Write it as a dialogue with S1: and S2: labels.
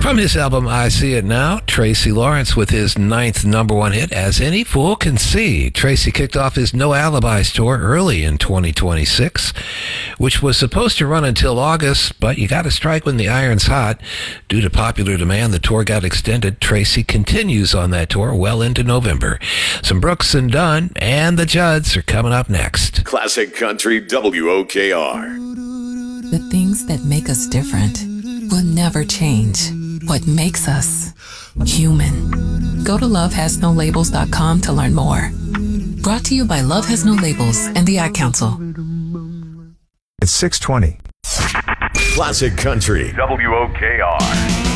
S1: From his album I See It Now, Tracy Lawrence with his 9th number one hit, As Any Fool Can See. Tracy kicked off his No Alibis tour early in 2026, which was supposed to run until August, but you got to strike when the iron's hot. Due to popular demand, the tour got extended. Tracy continues on that tour well into November. Some Brooks and Dunn and the Judds are coming up next.
S2: Classic Country WOKR.
S3: The things that make us different will never change. What makes us human. Go to lovehasnolabels.com to learn more. Brought to you by Love Has No Labels and the Ad Council.
S4: It's 6:20.
S2: Classic Country WOKR.